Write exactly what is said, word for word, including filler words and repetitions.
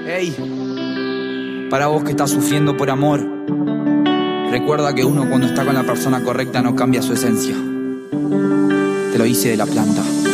Hey, para vos que estás sufriendo por amor, recuerda que uno cuando está con la persona correcta no cambia su esencia. Te lo hice de la planta.